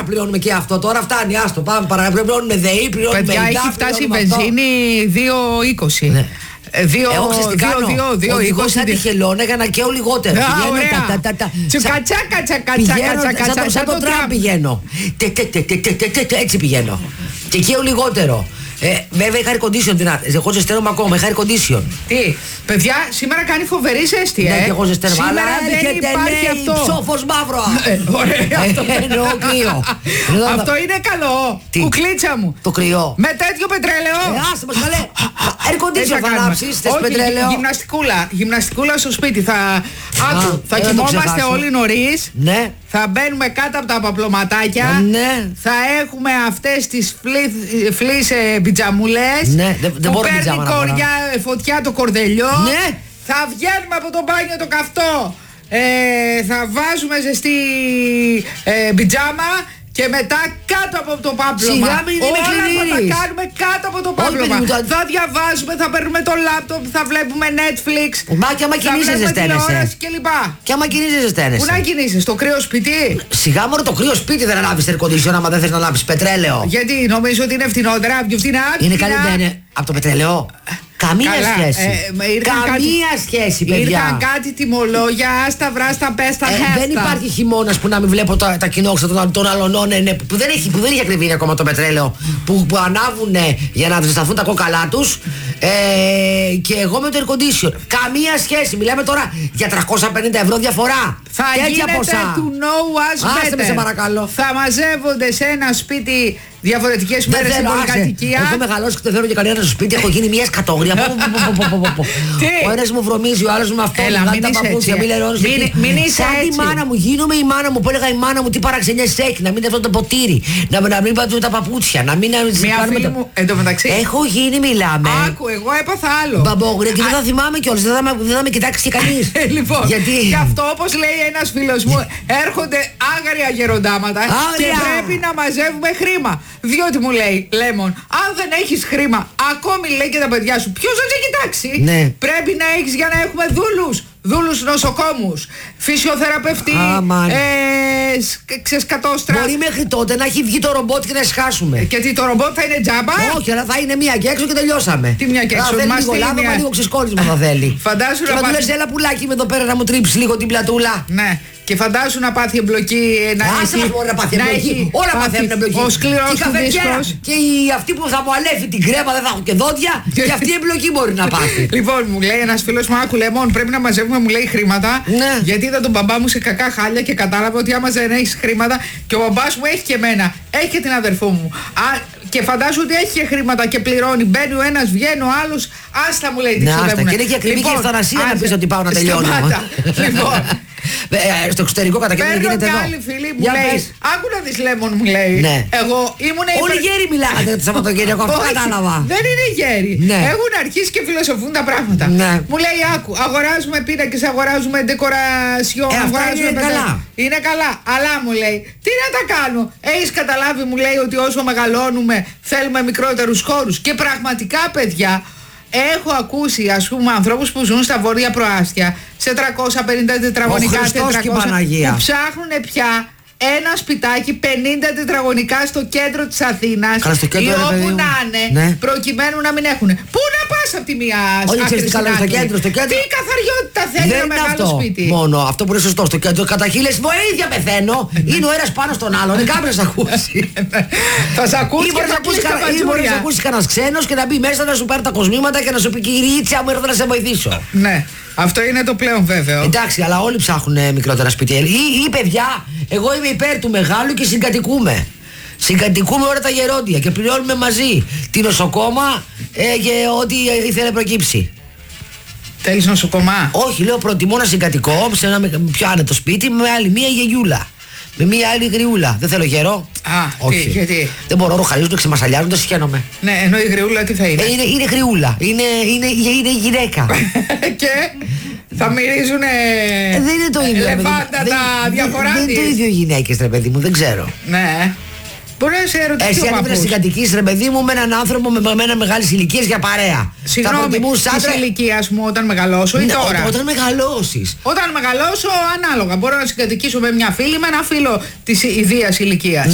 παραπληρώνουμε και αυτό. Τώρα φτάνει, άστο. Πάμε παραπληρώνουμε ΔΕΗ, πληρώνουμε. Παιδιά, έχει φτάσει η βενζίνη 2,20. Ναι. 2,20. Εγώ σαν τη χελώνα για να καίω λιγότερο. Τσουκατσάκα. Σαν το Τραμπ πηγαίνω. Έτσι πηγαίνω. Και καίω λιγότερο. Βέβαια είχα air condition. Εγώ ζεσταίνομαι ακόμα. Είχα air condition. Τι, παιδιά, σήμερα κάνει φοβερή ζέστη. Ναι, και εγώ ζεσταίνομαι. Σήμερα δεν υπάρχει αυτό. Ψόφος μαύρο. Ωραία. Εννοώ κρύο. Αυτό είναι καλό. Κουκλίτσα μου. Το κρυό. Με τέτοιο πετρέλαιο. Άσε μας καλέ. Air condition θα ανάψεις. Θες πετρέλαιο. Γυμναστικούλα στο σπίτι. Θα κοιμόμαστε όλοι νωρίς. Ναι. Θα μπαίνουμε κάτω από τα παπλωματάκια. Ναι. Θα έχουμε αυτές τις φλής πιτζαμούλες. Ναι, δεν που μπορώ παίρνει φωτιά το κορδελιό. Ναι. Θα βγαίνουμε από το μπάνιο το καυτό. Θα βάζουμε ζεστή πιτζάμα. Και μετά κάτω από το πάπλωμα. Σιγά μην είμαι όλα θα τα κάνουμε κάτω από το πάπλωμα. Θα διαβάζουμε, θα παίρνουμε το λάπτοπ, θα βλέπουμε Netflix. Μα και άμα κινείσαι ζεσταίνεσαι. Και άμα κινείσαι ζεσταίνεσαι. Πού να κινείσαι, στο κρύο σπίτι. Σιγά μόνο το κρύο σπίτι δεν ανάβεις air condition άμα δεν θες να ανάβεις πετρέλαιο. Γιατί νομίζω ότι είναι φτηνότερα, πιο φτηνά. Είναι καλύτερα από το πετρέλαιο. Καμία σχέση. Καμία σχέση, παιδιά. Ήρθαν κάτι τιμολόγια, άστα βράστα, πέστα, χέστα. Δεν υπάρχει χειμώνας που να μην βλέπω τα κοινόξα των αλωνών που δεν έχει ακριβήνει ακόμα το πετρέλαιο. Που ανάβουν για να ζεσταθούν τα κόκαλά τους. Και εγώ με το air condition. Καμία σχέση. Μιλάμε τώρα για 350 ευρώ διαφορά. Θα γίνεται to know us better. Σε παρακαλώ. Θα μαζεύονται σε ένα σπίτι διαφορετικές μέρες στην πολυκατοικία. Έχω μεγαλώσει και δεν θέλω και κανένα στο σπίτι. Έχω γίνει μια σκατόγρια. Ο ένας μου βρωμίζει, ο άλλος μου αυτό. Έλα, μην είσαι έτσι. Μην είσαι σαν έτσι. τη μάνα μου, γίνομαι η μάνα μου που έλεγα η μάνα μου τι παραξενιές έχει. Να μην δεύω το ποτήρι, να μην πατούν τα παπούτσια, να μην. Μια φίλη μου, εντωμεταξύ. Έχω γίνει, μιλάμε. Άκου, εγώ έπαθα άλλο. Μπαμπόγρια και δεν θα θυμάμαι κιόλας. Δεν θα με κοιτάξει και κανείς. Λοιπόν, γι' αυτό όπως λέει ένας φίλος μου, έρχονται άγρια γεροντάματα και πρέπει να μαζεύουμε χρήμα. Διότι μου λέει, Λέμον, αν δεν έχεις χρήμα, ακόμη λέει και τα παιδιά σου, ποιος θα σε κοιτάξει. Ναι. Πρέπει να έχεις για να έχουμε δούλους νοσοκόμους, φυσιοθεραπευτή, ξεσκατόστρα. Μπορεί μέχρι τότε να έχει βγει το ρομπότ και να εσχάσουμε. Και τι, το ρομπότ θα είναι τζάμπα. Όχι, αλλά θα είναι μία και έξω και τελειώσαμε. Τι μία και έξω, θέλει λίγο λάβα, λίγο ξεσκόρισμα θα θέλει. Φαντάσου και να του λες, έλα πουλάκι με εδώ πέρα να μου τρίψει λίγο την πλατούλα. Ναι. Και φαντάσου να πάθει εμπλοκή. Άσε μας μπορεί να πάθει εμπλοκή. Όλα παθαίνουν εμπλοκή. Ο σκληρός του δίσκος. Και αυτή που θα μου αλεύει την κρέμα δεν θα έχω και δόντια. Και αυτή η εμπλοκή μπορεί να πάθει. Λοιπόν, μου λέει ένας φίλος μου, άκου Λεμόν, πρέπει να μαζεύουμε, μου λέει, χρήματα. Ναι. Γιατί είδα τον μπαμπά μου σε κακά χάλια και κατάλαβα ότι άμα δεν έχεις χρήματα. Και ο μπαμπάς μου έχει και εμένα. Έχει και την αδερφό μου. Και φαντάζομαι ότι έχει και χρήματα και πληρώνει. Μπαίνει ο ένας, βγαίνει ο άλλος. Άστα, μου λέει, τι ξοδεύουνε. Και είναι και ακριβή και ευθανασία να πεις ότι πάω να τελειώνω. Λοιπόν. Στο εξωτερικό κατά καιρό γίνεται εδώ. Άλλη φίλη μου λέει, άκου να δεις Λέμον, μου λέει. Ναι. Εγώ ήμουν όλοι γέροι μιλάγατε το Σαββατοκύριακο, αυτό κατάλαβα. Δεν είναι γέροι. Ναι. Έχουν αρχίσει και φιλοσοφούν τα πράγματα. Ναι. Μου λέει, άκου, αγοράζουμε πίνακες, αγοράζουμε ντεκορασιόν. Αυτά είναι καλά. Είναι καλά. Αλλά μου λέει, τι να τα κάνω. Έχεις καταλάβει, μου λέει, ότι όσο μεγαλώνουμε θέλουμε μικρότερους χώρους. Και πραγματικά, παιδιά, έχω ακούσει, ας πούμε, ανθρώπους που ζουν στα βόρεια προάστια σε 350 τετραγωνικά, 400 που ψάχνουν πια ένα σπιτάκι 50 τετραγωνικά στο κέντρο της Αθήνας ή όπου να είναι, προκειμένου να μην έχουν. Πού να πας από τη μία άκρη στην άλλη. Τι καθαριότητα θέλει ένα μεγάλο σπίτι. Μόνο αυτό που είναι σωστό στο κέντρο. Κατά χίλιες βοήθεια πεθαίνω. Είναι ο ένας πάνω στον άλλον. Δεν κάποιος να ακούσει. Θα σε ακούσει και θα ακούσει τα πατζούρια. Ή μπορεί να ακούσει κανένας ξένος και να μπει μέσα να σου πάρει τα κοσμήματα και να σου πει κυρίτσια μου έρθω να σε βοηθήσω. Ναι. Αυτό είναι το πλέον βέβαιο. Εντάξει, αλλά όλοι ψάχνουν μικρότερα σπίτια. Ή παιδιά, εγώ είμαι υπέρ του μεγάλου και συγκατοικούμε. Συγκατοικούμε όλα τα γερόντια και πληρώνουμε μαζί τη νοσοκόμα και ό,τι ήθελε προκύψει. Θέλεις νοσοκομά? Όχι, λέω προτιμώ να συγκατοικώ σε ένα πιο άνετο σπίτι με άλλη μία γιαγιούλα. Με μία άλλη γριούλα. Δεν θέλω γερό. Όχι. Γιατί? Δεν μπορώ, ροχαλίζονται, ξεμασαλιάζονται, συχαίνομαι. Ναι, ενώ η γριούλα τι θα είναι? Είναι γριούλα. Είναι γυναίκα. Και θα μυρίζουνε. Δεν είναι το ίδιο. Ελεφάντα τα διαφορά της. Δεν είναι το ίδιο οι γυναίκες, ρε παιδί μου, δεν ξέρω. Ναι. Μπορεί να σε ερωτήσει. Εσύ αν ήθελες συγκατοικείς, ρε παιδί μου, με έναν άνθρωπο με ένα μεγάλης ηλικίας για παρέα. Συγγνώμη, της ηλικίας μου όταν μεγαλώσω ή τώρα? Όταν μεγαλώσεις. Όταν μεγαλώσω, ανάλογα. Μπορώ να συγκατοικήσω με μια φίλη, με ένα φίλο της ιδίας ηλικίας.